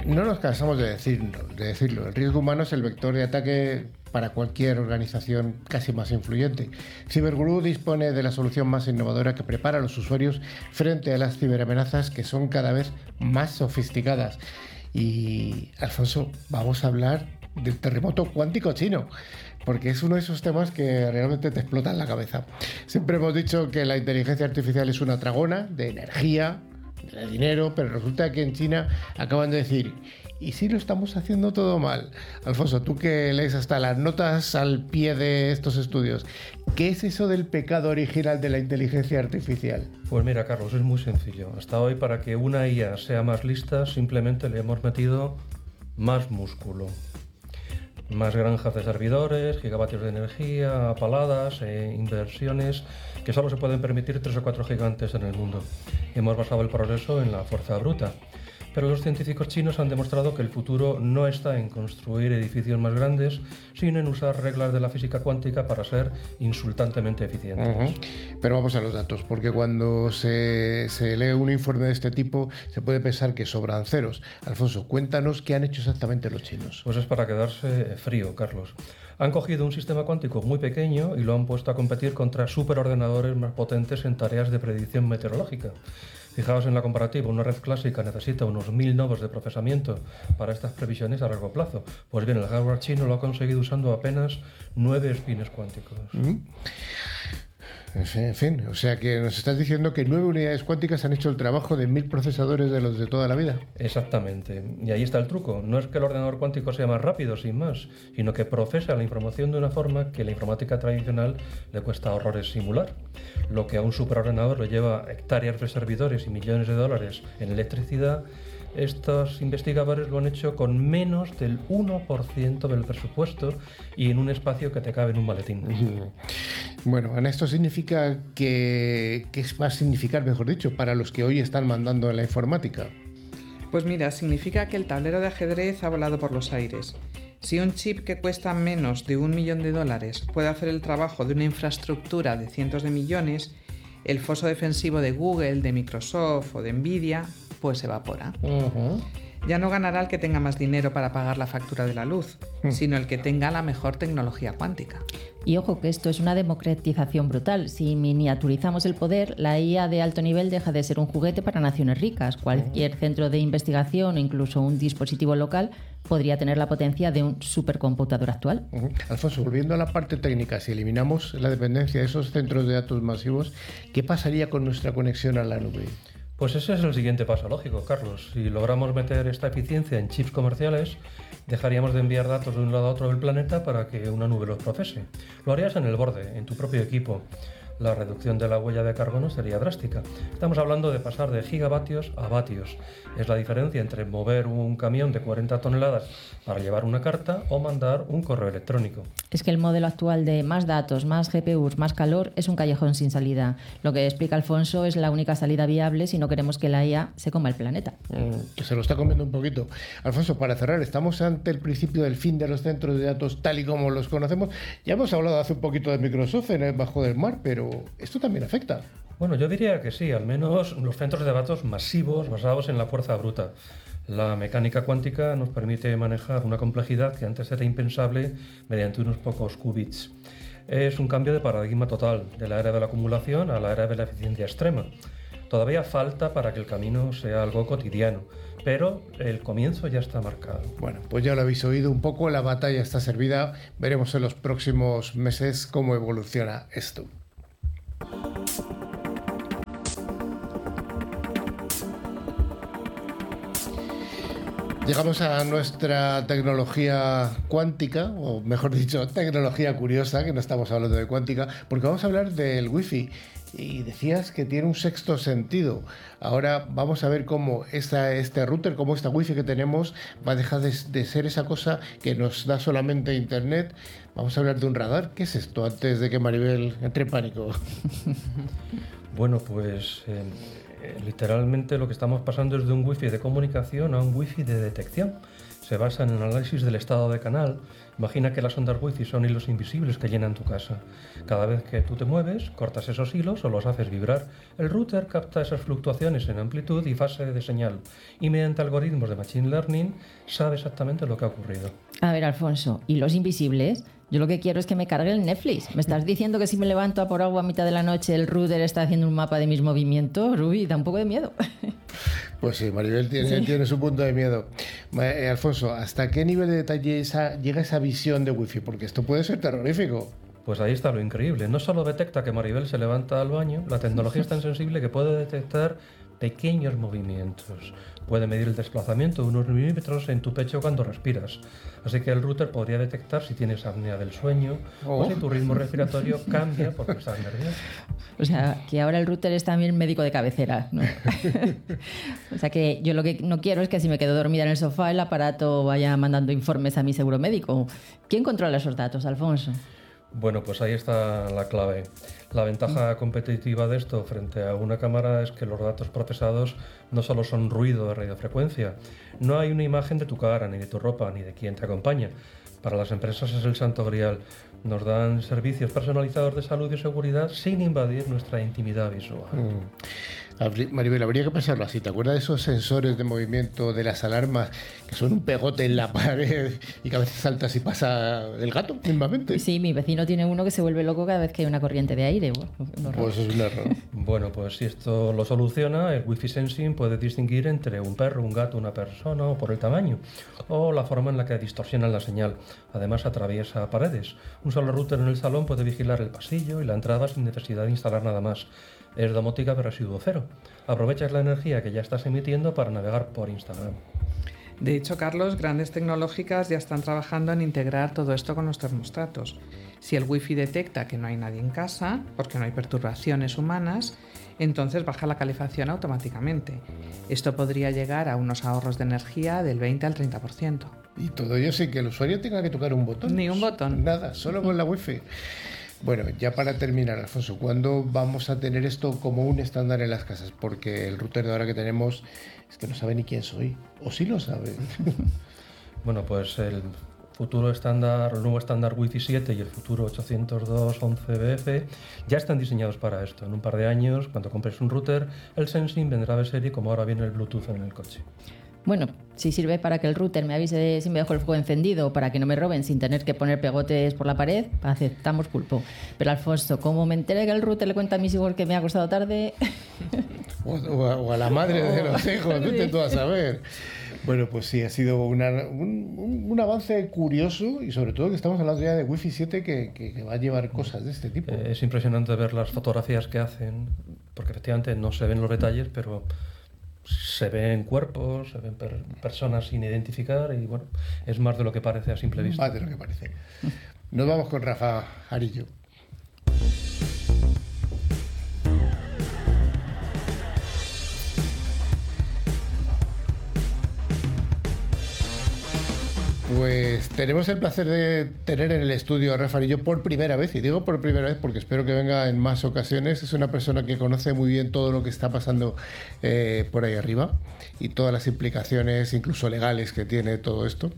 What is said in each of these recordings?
No nos cansamos de decirlo. El riesgo humano es el vector de ataque para cualquier organización casi más influyente. Cyberguru dispone de la solución más innovadora que prepara a los usuarios frente a las ciberamenazas que son cada vez más sofisticadas. Y, Alfonso, vamos a hablar del terremoto cuántico chino, porque es uno de esos temas que realmente te explotan la cabeza. Siempre hemos dicho que la inteligencia artificial es una tragona de energía, de dinero, pero resulta que en China acaban de decir, ¿y si lo estamos haciendo todo mal? Alfonso, tú que lees hasta las notas al pie de estos estudios, ¿qué es eso del pecado original de la inteligencia artificial? Pues mira, Carlos, es muy sencillo. Hasta hoy, para que una IA sea más lista, simplemente le hemos metido más músculo. Más granjas de servidores, gigavatios de energía, paladas, inversiones que solo se pueden permitir 3 o 4 gigantes en el mundo. Hemos basado el progreso en la fuerza bruta. Pero los científicos chinos han demostrado que el futuro no está en construir edificios más grandes, sino en usar reglas de la física cuántica para ser insultantemente eficientes. Pero vamos a los datos, porque cuando se lee un informe de este tipo se puede pensar que sobran ceros. Alfonso, cuéntanos qué han hecho exactamente los chinos. Pues es para quedarse frío, Carlos. Han cogido un sistema cuántico muy pequeño y lo han puesto a competir contra superordenadores más potentes en tareas de predicción meteorológica. Fijaos en la comparativa, una red clásica necesita unos 1000 nodos de procesamiento para estas previsiones a largo plazo. Pues bien, el hardware chino lo ha conseguido usando apenas 9 espines cuánticos. En fin, o sea que nos estás diciendo que 9 unidades cuánticas han hecho el trabajo de 1000 procesadores de los de toda la vida. Exactamente. Y ahí está el truco. No es que el ordenador cuántico sea más rápido, sin más, sino que procesa la información de una forma que la informática tradicional le cuesta horrores simular. Lo que a un superordenador le lleva hectáreas de servidores y millones de dólares en electricidad, estos investigadores lo han hecho con menos del 1% del presupuesto y en un espacio que te cabe en un maletín. Bueno, esto significa ¿qué va a significar, mejor dicho, para los que hoy están mandando en la informática? Pues mira, significa que el tablero de ajedrez ha volado por los aires. Si un chip que cuesta menos de $1 millón puede hacer el trabajo de una infraestructura de cientos de millones, el foso defensivo de Google, de Microsoft o de Nvidia pues se evapora. Ya no ganará el que tenga más dinero para pagar la factura de la luz, sino el que tenga la mejor tecnología cuántica. Y ojo que esto es una democratización brutal. Si miniaturizamos el poder, la IA de alto nivel deja de ser un juguete para naciones ricas. Cualquier centro de investigación o incluso un dispositivo local podría tener la potencia de un supercomputador actual. Alfonso, volviendo a la parte técnica, si eliminamos la dependencia de esos centros de datos masivos, ¿qué pasaría con nuestra conexión a la nube? Pues ese es el siguiente paso lógico, Carlos. Si logramos meter esta eficiencia en chips comerciales, dejaríamos de enviar datos de un lado a otro del planeta para que una nube los procese. Lo harías en el borde, en tu propio equipo. La reducción de la huella de carbono sería drástica. Estamos hablando de pasar de gigavatios a vatios. Es la diferencia entre mover un camión de 40 toneladas para llevar una carta o mandar un correo electrónico. Es que el modelo actual de más datos, más GPUs, más calor es un callejón sin salida. Lo que explica Alfonso es la única salida viable si no queremos que la IA se coma el planeta. Que se lo está comiendo un poquito. Alfonso, para cerrar, estamos ante el principio del fin de los centros de datos tal y como los conocemos. Ya hemos hablado hace un poquito de Microsoft en el Bajo del Mar, pero esto también afecta. Bueno, yo diría que sí, al menos los centros de datos masivos basados en la fuerza bruta. La mecánica cuántica nos permite manejar una complejidad que antes era impensable mediante unos pocos qubits. Es un cambio de paradigma total, de la era de la acumulación a la era de la eficiencia extrema. Todavía falta para que el camino sea algo cotidiano, pero el comienzo ya está marcado. Bueno, pues ya lo habéis oído un poco, la batalla está servida. Veremos en los próximos meses cómo evoluciona esto. Llegamos a nuestra tecnología cuántica, o mejor dicho, tecnología curiosa, que no estamos hablando de cuántica, porque vamos a hablar del Wi-Fi. Y decías que tiene un sexto sentido. Ahora vamos a ver cómo este router, cómo esta Wi-Fi que tenemos, va a dejar de ser esa cosa que nos da solamente Internet. Vamos a hablar de un radar. ¿Qué es esto? Antes de que Maribel entre en pánico. Bueno, pues Literalmente lo que estamos pasando es de un wifi de comunicación a un wifi de detección. Se basa en el análisis del estado de canal. Imagina que las ondas wifi son hilos invisibles que llenan tu casa. Cada vez que tú te mueves, cortas esos hilos o los haces vibrar. El router capta esas fluctuaciones en amplitud y fase de señal y mediante algoritmos de Machine Learning sabe exactamente lo que ha ocurrido. A ver, Alfonso, ¿hilos invisibles? Yo lo que quiero es que me cargue el Netflix. ¿Me estás diciendo que si me levanto a por agua a mitad de la noche el router está haciendo un mapa de mis movimientos? Uy, da un poco de miedo. Pues sí, Maribel tiene su punto de miedo. Alfonso, ¿hasta qué nivel de detalle llega esa visión de wifi? Porque esto puede ser terrorífico. Pues ahí está lo increíble. No solo detecta que Maribel se levanta al baño, la tecnología es tan sensible que puede detectar pequeños movimientos. Puede medir el desplazamiento de unos milímetros en tu pecho cuando respiras. Así que el router podría detectar si tienes apnea del sueño o si tu ritmo respiratorio cambia porque estás nervioso. O sea, que ahora el router es también médico de cabecera, ¿no? O sea, que yo lo que no quiero es que si me quedo dormida en el sofá el aparato vaya mandando informes a mi seguro médico. ¿Quién controla esos datos, Alfonso? Bueno, pues ahí está la clave. La ventaja competitiva de esto frente a una cámara es que los datos procesados no solo son ruido de radiofrecuencia, no hay una imagen de tu cara, ni de tu ropa, ni de quién te acompaña. Para las empresas es el santo grial. Nos dan servicios personalizados de salud y seguridad sin invadir nuestra intimidad visual. Maribel, habría que pensarlo así. ¿Te acuerdas de esos sensores de movimiento de las alarmas que son un pegote en la pared y que a veces saltas y pasa el gato mismamente? Sí, mi vecino tiene uno que se vuelve loco cada vez que hay una corriente de aire. Pues es un error. Bueno, pues si esto lo soluciona, el Wi-Fi Sensing puede distinguir entre un perro, un gato, una persona o por el tamaño o la forma en la que distorsionan la señal. Además atraviesa paredes. Un solo router en el salón puede vigilar el pasillo y la entrada sin necesidad de instalar nada más. Es domótica de residuo cero. Aprovechas la energía que ya estás emitiendo para navegar por Instagram. De hecho, Carlos, grandes tecnológicas ya están trabajando en integrar todo esto con los termostatos. Si el wifi detecta que no hay nadie en casa, porque no hay perturbaciones humanas, entonces baja la calefacción automáticamente. Esto podría llegar a unos ahorros de energía del 20 al 30%. Y todo ello sin que el usuario tenga que tocar un botón. Ni un botón. Nada, solo con la wifi. Bueno, ya para terminar, Alfonso, ¿cuándo vamos a tener esto como un estándar en las casas? Porque el router de ahora que tenemos es que no sabe ni quién soy. ¿O sí lo sabe? Bueno, pues el futuro estándar, el nuevo estándar Wi-Fi 7 y el futuro 802.11bf ya están diseñados para esto. En un par de años, cuando compres un router, el Sensing vendrá de serie como ahora viene el Bluetooth en el coche. Bueno, si sirve para que el router me avise si me dejo el fuego encendido o para que no me roben sin tener que poner pegotes por la pared, aceptamos pulpo. Pero Alfonso, como me enteré que el router le cuenta a mis hijos que me ha acostado tarde... o a la madre de los hijos, no te vas a saber. Bueno, pues sí, ha sido un avance curioso y sobre todo que estamos hablando ya de Wi-Fi 7 que va a llevar cosas de este tipo. Es impresionante ver las fotografías que hacen, porque efectivamente no se ven los detalles, pero... se ven cuerpos, se ven personas sin identificar y bueno, es más de lo que parece a simple vista. Más de lo que parece. Nos vamos con Rafa Arillo. Pues tenemos el placer de tener en el estudio a Rafa Arillo por primera vez, y digo por primera vez porque espero que venga en más ocasiones. Es una persona que conoce muy bien todo lo que está pasando por ahí arriba y todas las implicaciones, incluso legales, que tiene todo esto.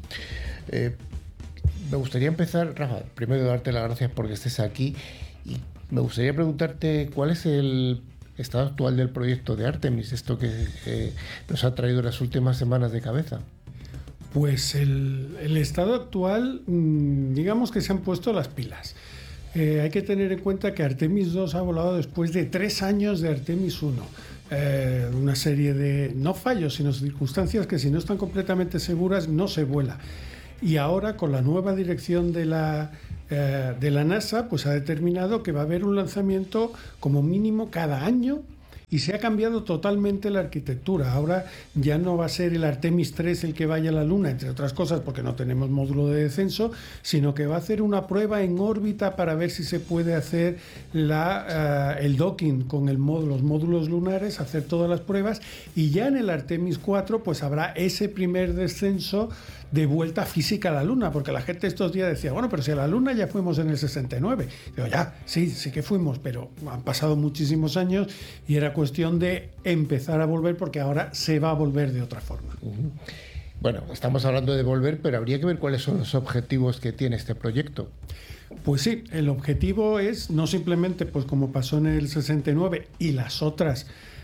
Me gustaría empezar, Rafa, primero darte las gracias porque estés aquí y me gustaría preguntarte cuál es el estado actual del proyecto de Artemis, esto que nos ha traído las últimas semanas de cabeza. Pues el estado actual, digamos que se han puesto las pilas. Hay que tener en cuenta que Artemis 2 ha volado después de 3 años de Artemis 1. Una serie de, no fallos, sino circunstancias que si no están completamente seguras no se vuela. Y ahora con la nueva dirección de la NASA, pues ha determinado que va a haber un lanzamiento como mínimo cada año. Y se ha cambiado totalmente la arquitectura. Ahora ya no va a ser el Artemis 3 el que vaya a la Luna, entre otras cosas porque no tenemos módulo de descenso, sino que va a hacer una prueba en órbita para ver si se puede hacer el docking con los módulos lunares, hacer todas las pruebas, y ya en el Artemis 4 pues habrá ese primer descenso de vuelta física a la Luna, porque la gente estos días decía, bueno, pero si a la Luna ya fuimos en el 69. Digo, ya, sí que fuimos, pero han pasado muchísimos años y era cuestión de empezar a volver, porque ahora se va a volver de otra forma. Bueno, estamos hablando de volver, pero habría que ver cuáles son los objetivos que tiene este proyecto. Pues sí, el objetivo es no simplemente, pues como pasó en el 69 y las otras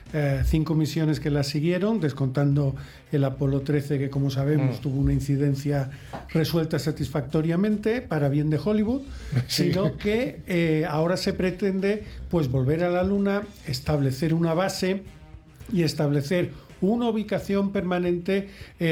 5 misiones que la siguieron, descontando el Apolo 13, que como sabemos tuvo una incidencia resuelta satisfactoriamente para bien de Hollywood, sí, sino que ahora se pretende pues volver a la Luna, establecer una base y establecer una ubicación permanente.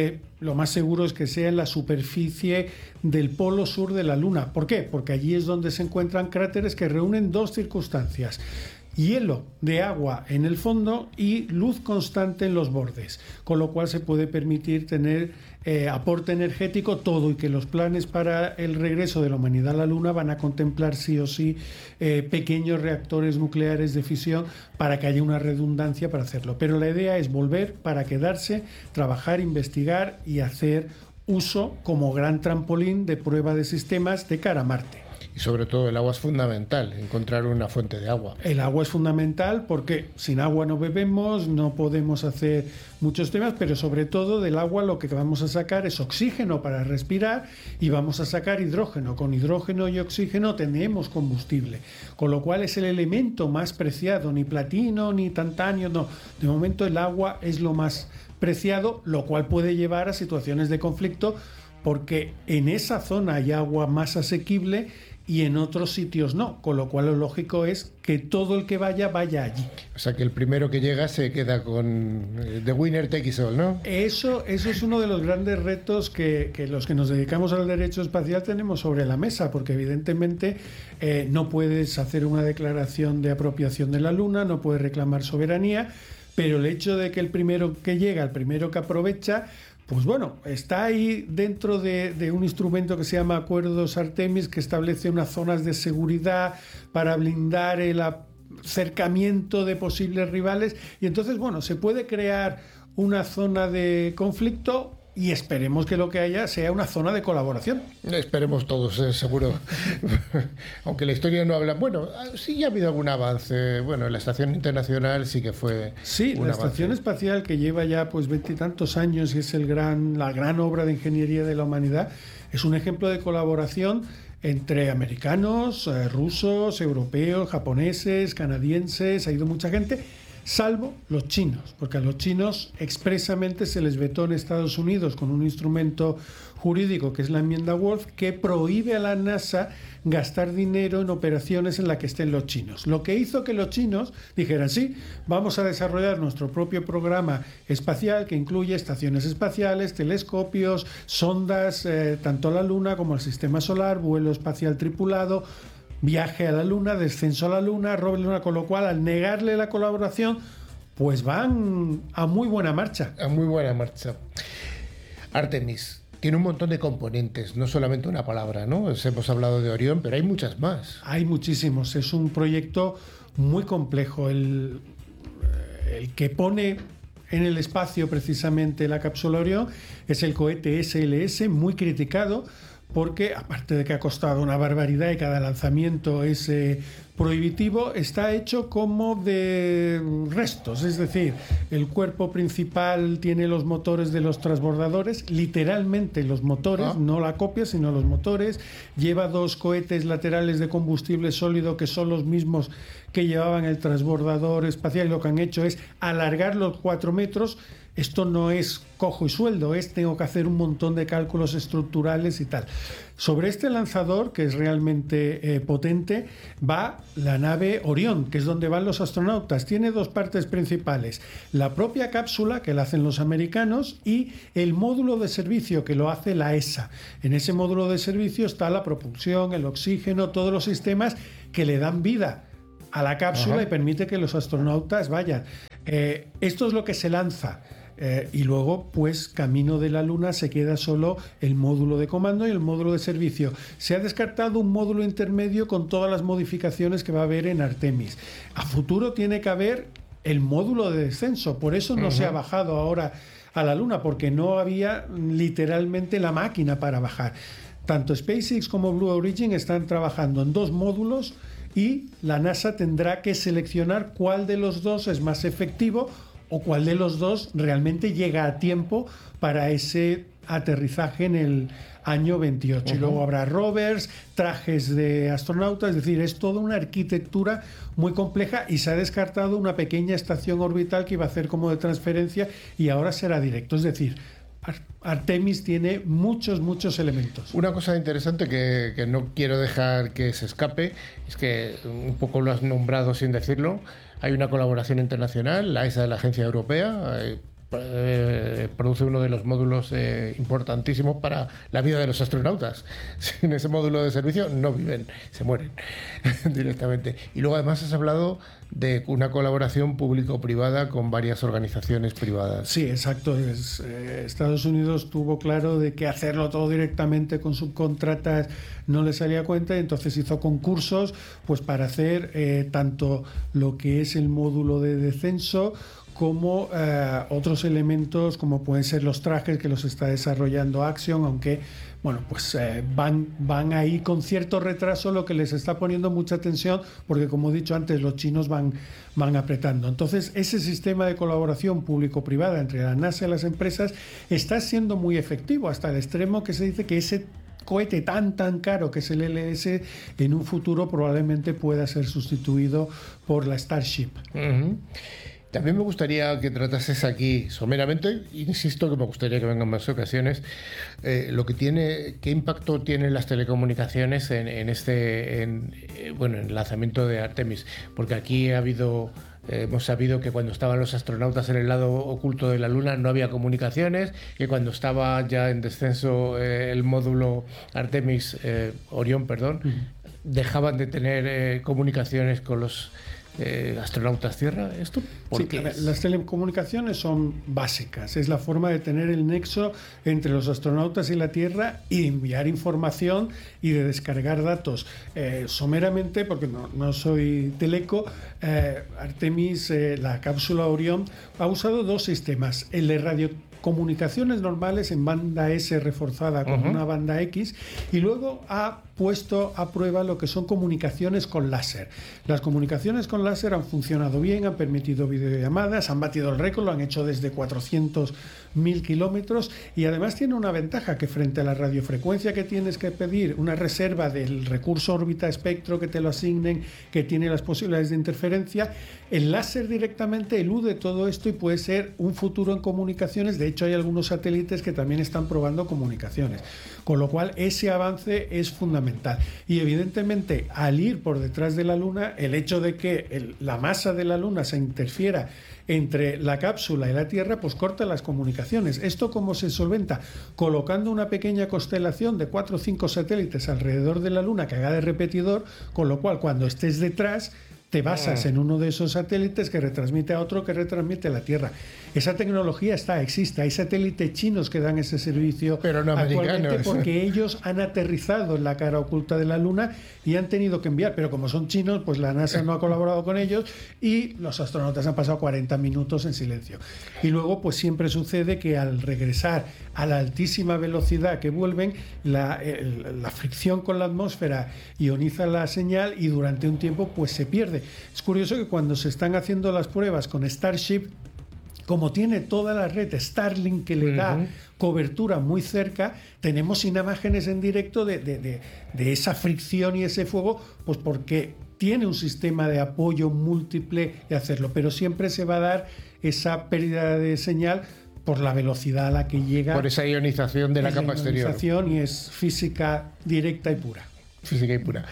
Lo más seguro es que sea en la superficie del polo sur de la Luna. ¿Por qué? Porque allí es donde se encuentran cráteres que reúnen dos circunstancias: hielo de agua en el fondo y luz constante en los bordes, con lo cual se puede permitir tener aporte energético todo, y que los planes para el regreso de la humanidad a la Luna van a contemplar sí o sí pequeños reactores nucleares de fisión para que haya una redundancia para hacerlo. Pero la idea es volver para quedarse, trabajar, investigar y hacer uso como gran trampolín de prueba de sistemas de cara a Marte. Y sobre todo el agua es fundamental, encontrar una fuente de agua. El agua es fundamental porque sin agua no bebemos, no podemos hacer muchos temas, pero sobre todo del agua lo que vamos a sacar es oxígeno para respirar y vamos a sacar hidrógeno. Con hidrógeno y oxígeno tenemos combustible, con lo cual es el elemento más preciado, ni platino ni tantalio, no. De momento el agua es lo más preciado, lo cual puede llevar a situaciones de conflicto, porque en esa zona hay agua más asequible y en otros sitios no, con lo cual lo lógico es que todo el que vaya allí. O sea, que el primero que llega se queda con the winner take it all, ¿no? Eso es uno de los grandes retos que los que nos dedicamos al derecho espacial tenemos sobre la mesa, porque evidentemente no puedes hacer una declaración de apropiación de la Luna, no puedes reclamar soberanía, pero el hecho de que el primero que llega, el primero que aprovecha, pues bueno, está ahí dentro de un instrumento que se llama Acuerdos Artemis, que establece unas zonas de seguridad para blindar el acercamiento de posibles rivales, y entonces, bueno, se puede crear una zona de conflicto y esperemos que lo que haya sea una zona de colaboración. Esperemos todos, seguro. Aunque la historia no habla... Bueno, sí ha habido algún avance. Bueno, la Estación Internacional sí que fue... Sí, la Estación Espacial, que lleva ya pues 20 y tantos años y es la gran obra de ingeniería de la humanidad, es un ejemplo de colaboración entre americanos, rusos, europeos, japoneses, canadienses. Ha ido mucha gente, salvo los chinos, porque a los chinos expresamente se les vetó en Estados Unidos con un instrumento jurídico que es la enmienda Wolf, que prohíbe a la NASA gastar dinero en operaciones en las que estén los chinos. Lo que hizo que los chinos dijeran, sí, vamos a desarrollar nuestro propio programa espacial que incluye estaciones espaciales, telescopios, sondas, tanto a la Luna como al sistema solar, vuelo espacial tripulado, viaje a la Luna, descenso a la Luna, rover la Luna, con lo cual al negarle la colaboración, pues van a muy buena marcha. A muy buena marcha. Artemis tiene un montón de componentes, no solamente una palabra, ¿no? Hemos hablado de Orión, pero hay muchas más. Hay muchísimos, es un proyecto muy complejo. El que pone en el espacio precisamente la cápsula Orión es el cohete SLS, muy criticado, porque aparte de que ha costado una barbaridad y cada lanzamiento es prohibitivo, está hecho como de restos, es decir, el cuerpo principal tiene los motores de los transbordadores, literalmente los motores, no la copia, sino los motores, lleva 2 cohetes laterales de combustible sólido que son los mismos que llevaban el transbordador espacial, y lo que han hecho es alargar los 4 metros. Esto no es cojo y sueldo, tengo que hacer un montón de cálculos estructurales y tal. Sobre este lanzador, que es realmente potente, va la nave Orión, que es donde van los astronautas. Tiene 2 partes principales: la propia cápsula, que la hacen los americanos, y el módulo de servicio, que lo hace la ESA. En ese módulo de servicio está la propulsión, el oxígeno, todos los sistemas que le dan vida a la cápsula y permite que los astronautas vayan. Esto es lo que se lanza. Y luego, pues, camino de la Luna se queda solo el módulo de comando y el módulo de servicio. Se ha descartado un módulo intermedio con todas las modificaciones que va a haber en Artemis. A futuro tiene que haber el módulo de descenso, por eso no se ha bajado ahora a la Luna, porque no había literalmente la máquina para bajar. Tanto SpaceX como Blue Origin están trabajando en 2 módulos y la NASA tendrá que seleccionar cuál de los 2 es más efectivo o cuál de los 2 realmente llega a tiempo para ese aterrizaje en el año 28. Y luego habrá rovers, trajes de astronautas, es decir, es toda una arquitectura muy compleja y se ha descartado una pequeña estación orbital que iba a hacer como de transferencia y ahora será directo. Es decir, Artemis tiene muchos elementos. Una cosa interesante que no quiero dejar que se escape es que un poco lo has nombrado sin decirlo. Hay una colaboración internacional, la ESA de la Agencia Europea produce uno de los módulos importantísimos para la vida de los astronautas. Sin ese módulo de servicio no viven, se mueren directamente. Y luego además has hablado de una colaboración público-privada con varias organizaciones privadas. Sí, exacto. Estados Unidos tuvo claro de que hacerlo todo directamente con subcontratas no le salía a cuenta y entonces hizo concursos pues para hacer tanto lo que es el módulo de descenso como otros elementos como pueden ser los trajes que los está desarrollando Axiom, aunque bueno, pues van ahí con cierto retraso, lo que les está poniendo mucha tensión porque como he dicho antes los chinos van apretando. Entonces ese sistema de colaboración público-privada entre la NASA y las empresas está siendo muy efectivo hasta el extremo que se dice que ese cohete tan caro que es el LS en un futuro probablemente pueda ser sustituido por la Starship. También me gustaría que tratases aquí someramente, insisto que me gustaría que vengan más ocasiones, qué impacto tienen las telecomunicaciones en el lanzamiento de Artemis, porque aquí hemos sabido que cuando estaban los astronautas en el lado oculto de la Luna no había comunicaciones, que cuando estaba ya en descenso el módulo Artemis, Orión, dejaban de tener comunicaciones con los astronautas Tierra. ¿Esto por qué? Las telecomunicaciones son básicas, es la forma de tener el nexo entre los astronautas y la Tierra y enviar información y de descargar datos. Someramente, porque no soy teleco, Artemis, la cápsula Orión, ha usado 2 sistemas, el de radiocomunicaciones normales en banda S reforzada con una banda X y luego ha puesto a prueba lo que son comunicaciones con láser. Las comunicaciones con láser han funcionado bien, han permitido videollamadas, han batido el récord, lo han hecho desde 400.000 kilómetros y además tiene una ventaja que frente a la radiofrecuencia que tienes que pedir una reserva del recurso órbita-espectro que te lo asignen, que tiene las posibilidades de interferencia, el láser directamente elude todo esto y puede ser un futuro en comunicaciones. De hecho hay algunos satélites que también están probando comunicaciones, con lo cual ese avance es fundamental. Y evidentemente al ir por detrás de la Luna, el hecho de que la masa de la Luna se interfiera entre la cápsula y la Tierra, pues corta las comunicaciones. ¿Esto cómo se solventa? Colocando una pequeña constelación de 4 o 5 satélites alrededor de la Luna que haga de repetidor, con lo cual cuando estés detrás te basas en uno de esos satélites que retransmite a otro que retransmite a la Tierra. Esa tecnología existe. Hay satélites chinos que dan ese servicio, pero no americanos, porque ellos han aterrizado en la cara oculta de la Luna y han tenido que enviar, pero como son chinos, pues la NASA no ha colaborado con ellos y los astronautas han pasado 40 minutos en silencio. Y luego pues siempre sucede que al regresar a la altísima velocidad que vuelven, la fricción con la atmósfera ioniza la señal y durante un tiempo pues se pierde. Es curioso que cuando se están haciendo las pruebas con Starship, como tiene toda la red Starlink que le da cobertura muy cerca, tenemos imágenes en directo de esa fricción y ese fuego, pues porque tiene un sistema de apoyo múltiple de hacerlo, pero siempre se va a dar esa pérdida de señal por la velocidad a la que llega. Por esa ionización de la capa exterior. Y es física directa y pura. Física y pura.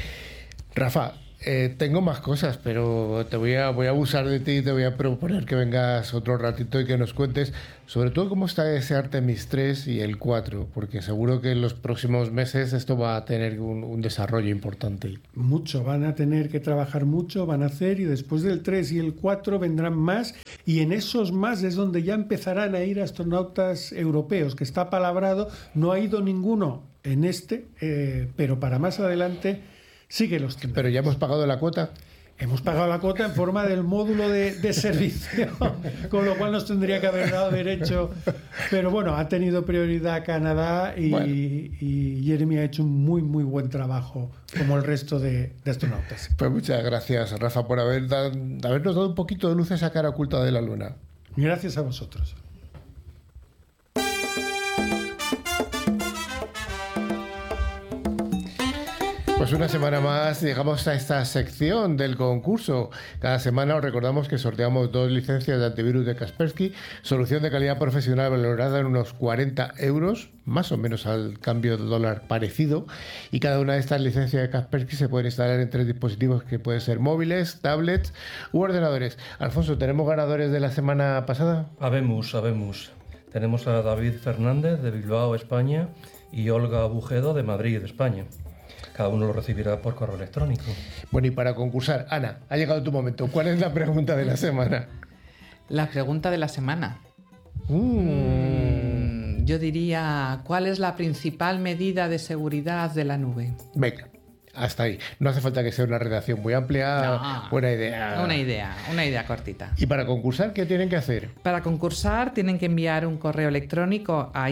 Rafa, tengo más cosas, pero voy a abusar de ti y te voy a proponer que vengas otro ratito y que nos cuentes sobre todo cómo está ese Artemis 3 y el 4, porque seguro que en los próximos meses esto va a tener un desarrollo importante. Mucho, van a tener que trabajar mucho, van a hacer, y después del 3 y el 4 vendrán más, y en esos más es donde ya empezarán a ir astronautas europeos, que está palabrado, no ha ido ninguno en pero para más adelante sigue los tiempos. Pero ya hemos pagado la cuota. Hemos pagado la cuota en forma del módulo de servicio, con lo cual nos tendría que haber dado derecho. Pero bueno, ha tenido prioridad Canadá y Jeremy ha hecho un muy, muy buen trabajo, como el resto de astronautas. Pues muchas gracias, Rafa, por habernos dado un poquito de luz a esa cara oculta de la Luna. Gracias a vosotros. Pues una semana más llegamos a esta sección del concurso. Cada semana os recordamos que sorteamos 2 licencias de antivirus de Kaspersky, solución de calidad profesional valorada en unos 40 euros, más o menos al cambio de dólar parecido. Y cada una de estas licencias de Kaspersky se pueden instalar en 3 dispositivos que pueden ser móviles, tablets u ordenadores. Alfonso, ¿tenemos ganadores de la semana pasada? Habemos. Tenemos a David Fernández de Bilbao, España, y Olga Bujedo de Madrid, España. Cada uno lo recibirá por correo electrónico. Bueno, y para concursar, Ana, ha llegado tu momento. ¿Cuál es la pregunta de la semana? La pregunta de la semana. Yo diría, ¿cuál es la principal medida de seguridad de la nube? Venga, hasta ahí. No hace falta que sea una redacción muy amplia. No, buena idea. Una idea cortita. ¿Y para concursar qué tienen que hacer? Para concursar tienen que enviar un correo electrónico a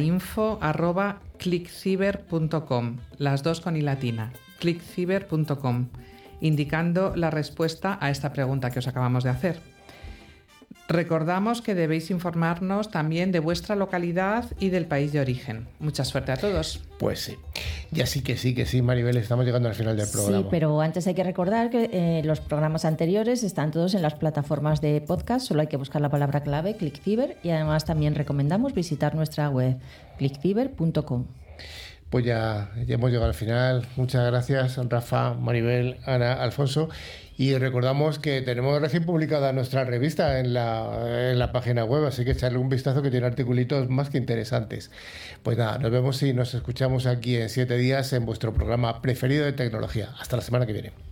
info@clickciber.com, las dos con i latina, clickciber.com, indicando la respuesta a esta pregunta que os acabamos de hacer. Recordamos que debéis informarnos también de vuestra localidad y del país de origen. Mucha suerte a todos. Pues sí. Ya sí que sí, Maribel, estamos llegando al final del programa. Sí, pero antes hay que recordar que los programas anteriores están todos en las plataformas de podcast, solo hay que buscar la palabra clave, ClickCiber, y además también recomendamos visitar nuestra web, clickciber.com. Pues ya hemos llegado al final. Muchas gracias, Rafa, Maribel, Ana, Alfonso. Y recordamos que tenemos recién publicada nuestra revista en la página web, así que echarle un vistazo que tiene articulitos más que interesantes. Pues nada, nos vemos y nos escuchamos aquí en 7 días en vuestro programa preferido de tecnología. Hasta la semana que viene.